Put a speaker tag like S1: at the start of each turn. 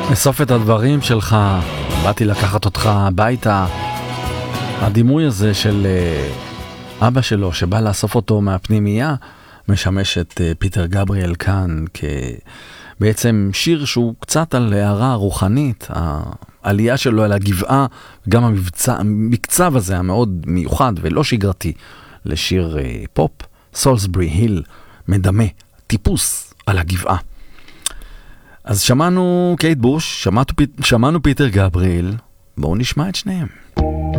S1: אסוף את הדברים שלך, באתי לקחת אותך הביתה. הדימוי הזה של אבא שלו שבא לאסוף אותו מהפנימייה משמש את פיטר גבריאל כאן בעצם שיר שהוא קצת על הערה רוחנית, העלייה שלו אל הגבעה, גם המקצב הזה המאוד מיוחד ולא שגרתי לשיר פופ, סולסברי היל, מדמה, טיפוס על הגבעה. אז שמענו קייט בוש, שמענו פיטר גבריאל, בואו נשמע את שניהם.